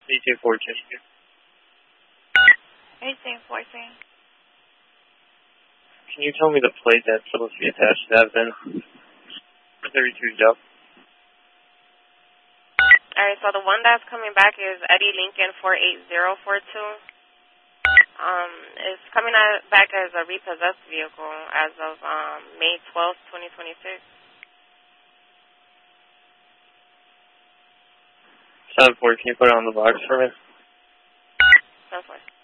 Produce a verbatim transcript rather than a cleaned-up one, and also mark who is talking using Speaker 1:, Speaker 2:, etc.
Speaker 1: eighteen fourteen.
Speaker 2: eighteen fourteen.
Speaker 1: Can you tell me the plate that's supposed to be attached to that VIN? thirty-two Joe.
Speaker 2: Alright, so the one that's coming back is Eddie Lincoln four eight zero four two. Um, it's coming out back as a repossessed vehicle as of um, May twelfth, twenty twenty-six.
Speaker 1: seven four, can you put it on the box for me?
Speaker 2: seven four.